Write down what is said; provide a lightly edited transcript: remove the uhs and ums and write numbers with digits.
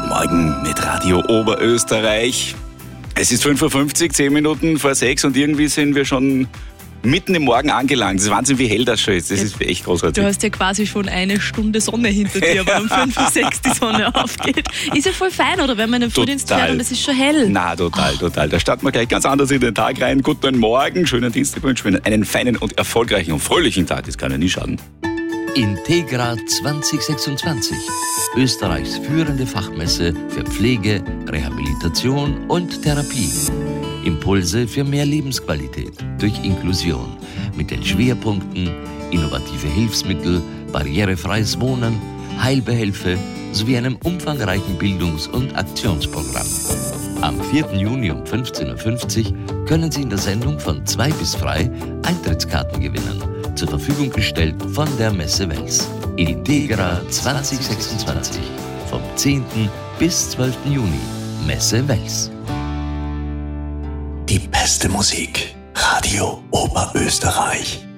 Morgen mit Radio Oberösterreich. Es ist 5:50 Uhr, 10 Minuten vor 6 und irgendwie sind wir schon mitten im Morgen angelangt. Das ist Wahnsinn, wie hell das schon ist. Das ist echt großartig. Du hast ja quasi schon eine Stunde Sonne hinter dir, weil um 5 Uhr 6 die Sonne aufgeht. Ist ja voll fein, oder? Wenn man in den Frühdienst fährt und es ist schon hell. Na, total. Da starten wir gleich ganz anders in den Tag rein. Guten Morgen, schönen Dienstag und einen feinen und erfolgreichen und fröhlichen Tag. Das kann ja nie schaden. Integra 2026. Österreichs führende Fachmesse für Pflege, Rehabilitation und Therapie. Impulse für mehr Lebensqualität durch Inklusion mit den Schwerpunkten innovative Hilfsmittel, barrierefreies Wohnen, Heilbehelfe sowie einem umfangreichen Bildungs- und Aktionsprogramm. Am 4. Juni um 15:50 Uhr können Sie in der Sendung von 2 bis frei Eintrittskarten gewinnen, zur Verfügung gestellt von der Messe Wels. Integra 2026 vom 10. bis 12. Juni. Messe Wels. Die beste Musik. Radio Oberösterreich.